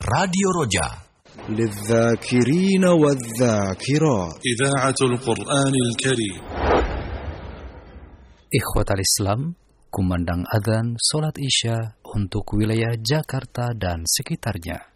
Radio Roja للذاكرين والذاكرات إذاعة القرآن الكريم. Ikhwatal Islam, kumandang adzan salat Isya untuk wilayah Jakarta dan sekitarnya.